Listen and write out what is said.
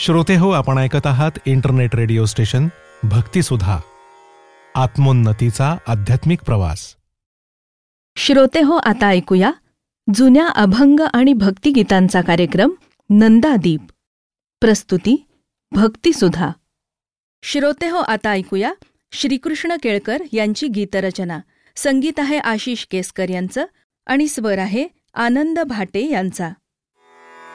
श्रोते हो, आपण ऐकत आहात इंटरनेट रेडिओ स्टेशन भक्तिसुधा, आत्मोन्नतीचा आध्यात्मिक प्रवास. श्रोते हो, आता ऐकूया जुन्या अभंग आणि भक्तिगीतांचा कार्यक्रम नंदादीप. प्रस्तुती भक्तिसुधा. श्रोते हो, आता ऐकूया श्रीकृष्ण केळकर यांची गीतरचना. संगीत आहे आशिष केसकर यांचं आणि स्वर आहे आनंद भाटे यांचा.